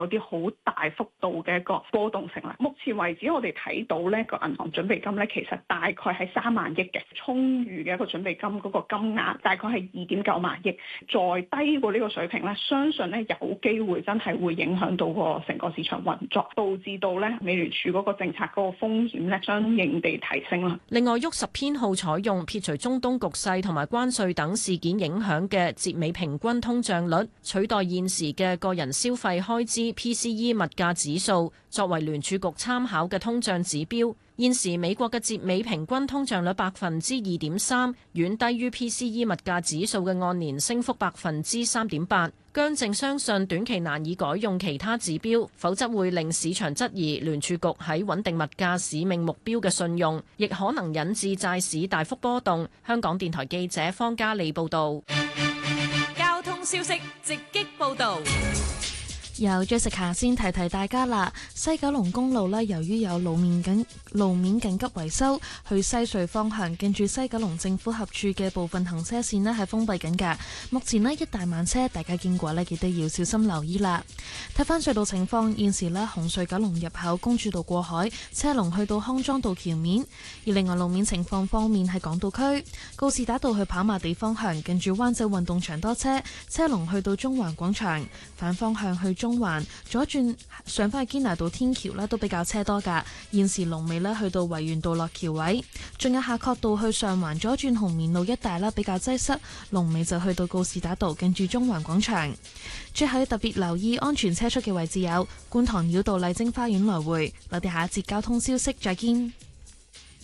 有啲好大幅度嘅一個波動性啦。目前為止，我哋睇到呢個銀行準備金咧，其實大概係3萬億嘅充裕嘅一個準備金，嗰個金額大概係2.9萬億，再低過呢個水平咧，相信咧有機會真係會影響到個成個市場運作，導致到咧美聯儲嗰個政策嗰個風險咧相應地提升啦。 另外，沃什編號採用撇除中東局勢同埋關稅等事件影響嘅節美平均通脹率，取代現時嘅個人消費開支 PCE 物價指數作為聯儲局參考嘅通脹指標。現時美國嘅節美平均通脹率2.3%，遠低於 PCE 物價指數嘅按年升幅3.8%。姜正相信短期難以改用其他指標，否則會令市場質疑聯儲局喺穩定物價使命目標嘅信用，亦可能引致債市大幅波動。香港電台記者方嘉利報導。 交通消息直擊報導。 由 Jessica 先提提大家啦，西九龍公路呢，由於有路面緊急維修，去西隧方向近住西九龍政府合署嘅部分行車線呢係封閉緊㗎。目前呢，一大慢車，大家經過呢記得要小心留意啦。睇返隧道情況，現時呢，紅隧九龍入口公主道過海車龍去到康莊道橋面，而另外路面情況方面係港島區告士打道去跑馬地方向近住灣仔運動場多車，車龍去到中環廣場，反方向去中環左轉上返去堅拿道天橋呢都比較車多㗎。現時龍尾呢去到維園道落橋位，仲有夏慤道去上環左轉紅棉路一帶啦比較擠塞，龍尾就去到告士打道近住中環廣場。最後要特別留意安全車速嘅位置有觀塘繞道麗晶花園來回。我哋下一節交通消息再見。